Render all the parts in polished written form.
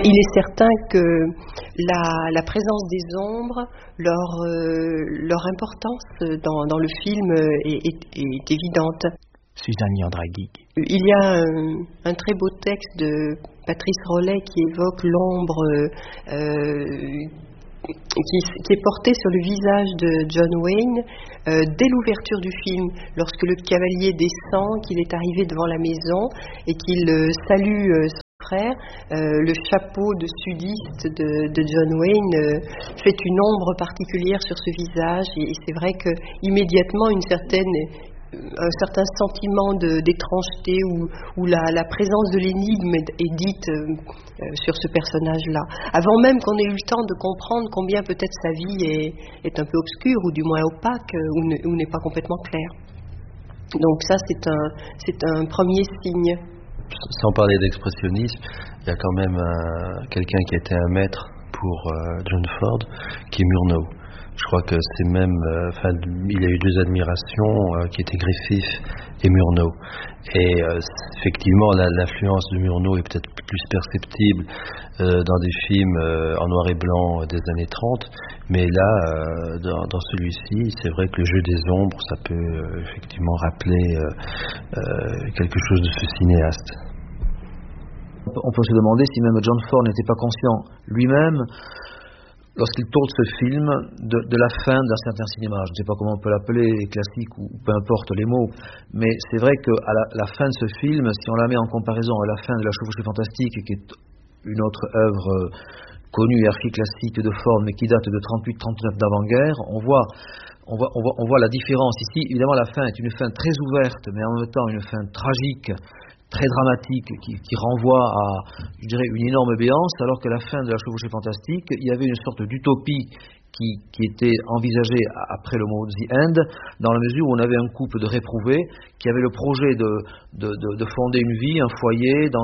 Il est certain que la présence des ombres, leur importance dans le film est évidente. Suzanne Yandragui. Il y a un très beau texte de Patrice Rollet qui évoque l'ombre qui est portée sur le visage de John Wayne dès l'ouverture du film, lorsque le cavalier descend, qu'il est arrivé devant la maison et qu'il salue son frère. Le chapeau de sudiste de John Wayne fait une ombre particulière sur ce visage, et c'est vrai que immédiatement un certain sentiment d'étrangeté où la présence de l'énigme est dite sur ce personnage-là, avant même qu'on ait eu le temps de comprendre combien peut-être sa vie est un peu obscure, ou du moins opaque, ou n'est pas complètement claire. Donc ça, c'est un premier signe. Sans parler d'expressionnisme, il y a quand même quelqu'un qui a été un maître pour John Ford, qui est Murnau. Je crois que c'est même, il y a eu deux admirations qui étaient Griffith et Murnau. Et effectivement, l'influence de Murnau est peut-être plus perceptible dans des films en noir et blanc des années 30, mais là, dans celui-ci, c'est vrai que le jeu des ombres, ça peut effectivement rappeler quelque chose de ce cinéaste. On peut se demander si même John Ford n'était pas conscient lui-même, lorsqu'il tourne ce film, de la fin d'un certain cinéma. Je ne sais pas comment on peut l'appeler, classique ou peu importe les mots, mais c'est vrai qu'à la fin de ce film, si on la met en comparaison à la fin de La Chevauchée Fantastique, qui est une autre œuvre connue et archi-classique de Ford, mais qui date de 38-39 d'avant-guerre, on voit la différence. Ici, évidemment, la fin est une fin très ouverte, mais en même temps une fin tragique, très dramatique, qui renvoie à, je dirais, une énorme béance, alors que la fin de La Chevauchée Fantastique, il y avait une sorte d'utopie qui était envisagée après le mot The End, dans la mesure où on avait un couple de réprouvés qui avait le projet de fonder une vie, un foyer dans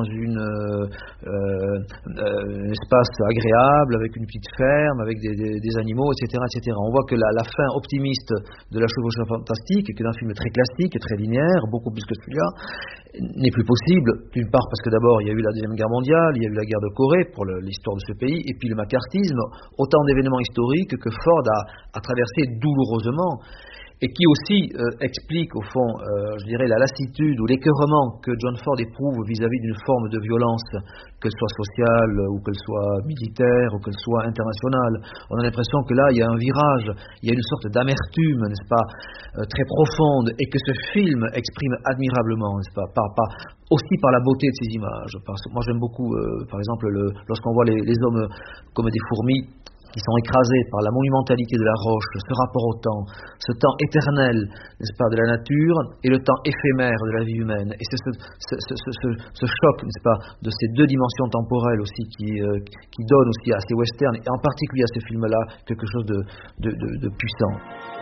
un espace agréable, avec une petite ferme, avec des animaux, etc., etc. On voit que la fin optimiste de La Chevauchée Fantastique, qui est un film très classique, très linéaire, beaucoup plus que celui-là, n'est plus possible, d'une part parce que d'abord il y a eu la Deuxième Guerre mondiale, il y a eu la guerre de Corée pour l'histoire de ce pays, et puis le macartisme, autant d'événements historiques que Ford a traversé douloureusement, et qui aussi explique au fond, je dirais, la lassitude ou l'écœurement que John Ford éprouve vis-à-vis d'une forme de violence, qu'elle soit sociale ou qu'elle soit militaire ou qu'elle soit internationale. On a l'impression que là il y a un virage, il y a une sorte d'amertume, n'est-ce pas, très profonde, et que ce film exprime admirablement, n'est-ce pas, aussi par la beauté de ses images. Moi j'aime beaucoup, par exemple, lorsqu'on voit les hommes comme des fourmis qui sont écrasés par la monumentalité de la roche, ce rapport au temps, ce temps éternel, n'est-ce pas, de la nature, et le temps éphémère de la vie humaine. Et c'est ce choc, n'est-ce pas, de ces deux dimensions temporelles aussi qui donne aussi à ces westerns, et en particulier à ce film-là, quelque chose de puissant.